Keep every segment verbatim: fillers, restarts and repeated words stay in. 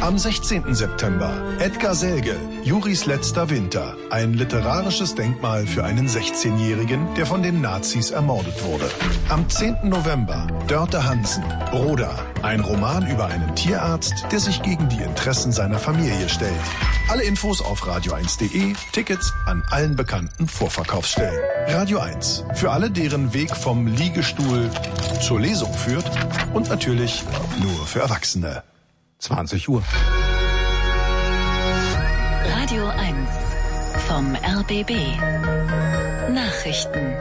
Am sechzehnten September Edgar Selge, Juris letzter Winter. Ein literarisches Denkmal für einen sechzehnjährigen, der von den Nazis ermordet wurde. Am zehnten November Dörte Hansen, Broda. Ein Roman über einen Tierarzt, der sich gegen die Interessen seiner Familie stellt. Alle Infos auf radio eins punkt de, Tickets an allen bekannten Vorverkaufsstellen. Radio eins, für alle, deren Weg vom Liegestuhl zur Lesung führt und natürlich nur für Erwachsene. zwanzig Uhr. Radio eins vom R B B. Nachrichten.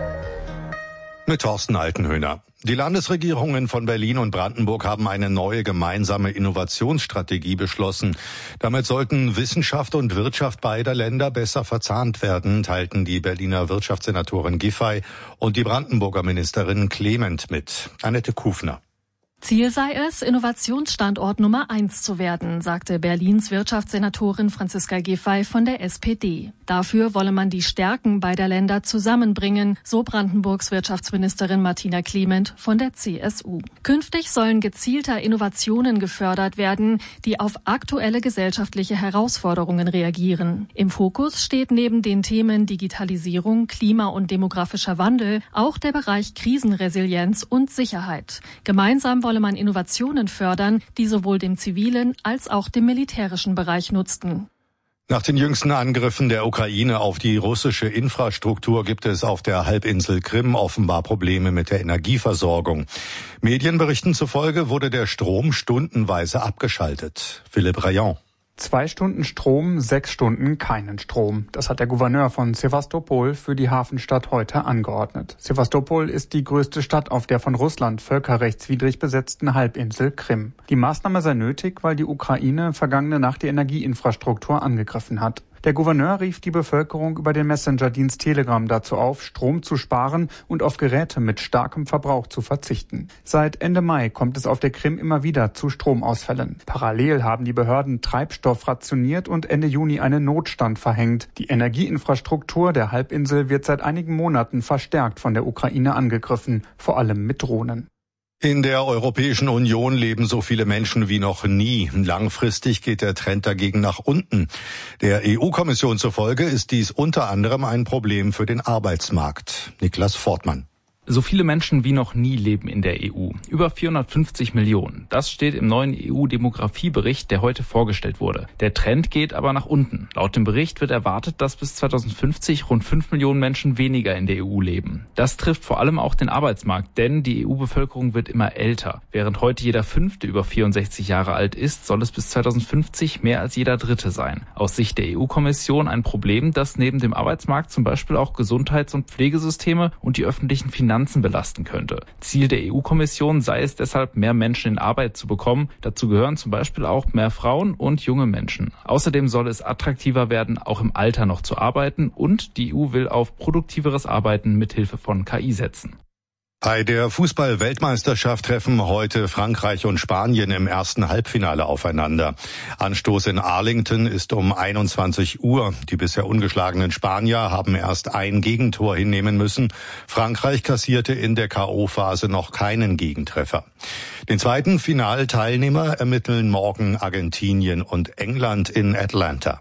Mit Thorsten Altenhöhner. Die Landesregierungen von Berlin und Brandenburg haben eine neue gemeinsame Innovationsstrategie beschlossen. Damit sollten Wissenschaft und Wirtschaft beider Länder besser verzahnt werden, teilten die Berliner Wirtschaftssenatorin Giffey und die Brandenburger Ministerin Clement mit. Annette Kufner. Ziel sei es, Innovationsstandort Nummer eins zu werden, sagte Berlins Wirtschaftssenatorin Franziska Giffey von der S P D. Dafür wolle man die Stärken beider Länder zusammenbringen, so Brandenburgs Wirtschaftsministerin Martina Clement von der C S U. Künftig sollen gezielter Innovationen gefördert werden, die auf aktuelle gesellschaftliche Herausforderungen reagieren. Im Fokus steht neben den Themen Digitalisierung, Klima- und demografischer Wandel auch der Bereich Krisenresilienz und Sicherheit. Gemeinsam wolle man Innovationen fördern, die sowohl dem zivilen als auch dem militärischen Bereich nutzten. Nach den jüngsten Angriffen der Ukraine auf die russische Infrastruktur gibt es auf der Halbinsel Krim offenbar Probleme mit der Energieversorgung. Medienberichten zufolge wurde der Strom stundenweise abgeschaltet. Philipp Rayon. Zwei Stunden Strom, sechs Stunden keinen Strom. Das hat der Gouverneur von Sewastopol für die Hafenstadt heute angeordnet. Sewastopol ist die größte Stadt auf der von Russland völkerrechtswidrig besetzten Halbinsel Krim. Die Maßnahme sei nötig, weil die Ukraine vergangene Nacht die Energieinfrastruktur angegriffen hat. Der Gouverneur rief die Bevölkerung über den Messenger-Dienst Telegram dazu auf, Strom zu sparen und auf Geräte mit starkem Verbrauch zu verzichten. Seit Ende Mai kommt es auf der Krim immer wieder zu Stromausfällen. Parallel haben die Behörden Treibstoff rationiert und Ende Juni einen Notstand verhängt. Die Energieinfrastruktur der Halbinsel wird seit einigen Monaten verstärkt von der Ukraine angegriffen, vor allem mit Drohnen. In der Europäischen Union leben so viele Menschen wie noch nie. Langfristig geht der Trend dagegen nach unten. Der E U-Kommission zufolge ist dies unter anderem ein Problem für den Arbeitsmarkt. Niklas Fortmann. So viele Menschen wie noch nie leben in der E U. Über vierhundertfünfzig Millionen. Das steht im neuen E U-Demografiebericht, der heute vorgestellt wurde. Der Trend geht aber nach unten. Laut dem Bericht wird erwartet, dass bis zweitausendfünfzig rund fünf Millionen Menschen weniger in der E U leben. Das trifft vor allem auch den Arbeitsmarkt, denn die E U-Bevölkerung wird immer älter. Während heute jeder Fünfte über vierundsechzig Jahre alt ist, soll es bis zweitausendfünfzig mehr als jeder Dritte sein. Aus Sicht der E U-Kommission ein Problem, das neben dem Arbeitsmarkt zum Beispiel auch Gesundheits- und Pflegesysteme und die öffentlichen Finanzen belasten könnte. Ziel der E U-Kommission sei es deshalb, mehr Menschen in Arbeit zu bekommen. Dazu gehören zum Beispiel auch mehr Frauen und junge Menschen. Außerdem soll es attraktiver werden, auch im Alter noch zu arbeiten, und die E U will auf produktiveres Arbeiten mithilfe von K I setzen. Bei der Fußball-Weltmeisterschaft treffen heute Frankreich und Spanien im ersten Halbfinale aufeinander. Anstoß in Arlington ist um einundzwanzig Uhr. Die bisher ungeschlagenen Spanier haben erst ein Gegentor hinnehmen müssen. Frankreich kassierte in der K O-Phase noch keinen Gegentreffer. Den zweiten Finalteilnehmer ermitteln morgen Argentinien und England in Atlanta.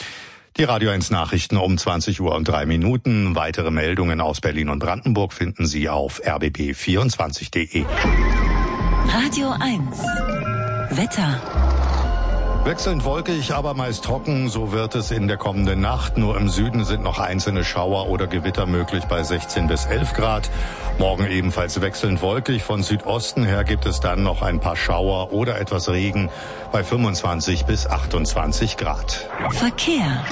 Die Radio eins Nachrichten um zwanzig Uhr und drei Minuten. Weitere Meldungen aus Berlin und Brandenburg finden Sie auf r b b vierundzwanzig punkt de. Radio eins. Wetter. Wechselnd wolkig, aber meist trocken, so wird es in der kommenden Nacht. Nur im Süden sind noch einzelne Schauer oder Gewitter möglich bei sechzehn bis elf Grad. Morgen ebenfalls wechselnd wolkig. Von Südosten her gibt es dann noch ein paar Schauer oder etwas Regen bei fünfundzwanzig bis achtundzwanzig Grad. Verkehr.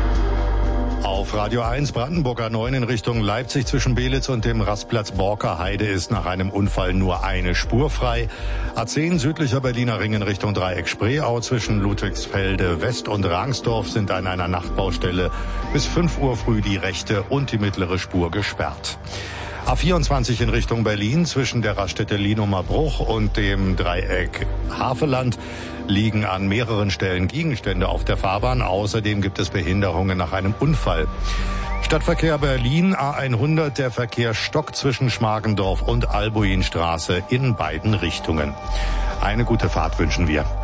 Auf Radio eins Brandenburger neun in Richtung Leipzig zwischen Belitz und dem Rastplatz Borkerheide ist nach einem Unfall nur eine Spur frei. A zehn südlicher Berliner Ring in Richtung Dreieck Spreeau zwischen Ludwigsfelde West und Rangsdorf sind an einer Nachtbaustelle bis fünf Uhr früh die rechte und die mittlere Spur gesperrt. A vierundzwanzig in Richtung Berlin zwischen der Raststätte Lienumer Bruch und dem Dreieck Haveland liegen an mehreren Stellen Gegenstände auf der Fahrbahn. Außerdem gibt es Behinderungen nach einem Unfall. Stadtverkehr Berlin A hundert, der Verkehr stockt zwischen Schmargendorf und Albuinstraße in beiden Richtungen. Eine gute Fahrt wünschen wir.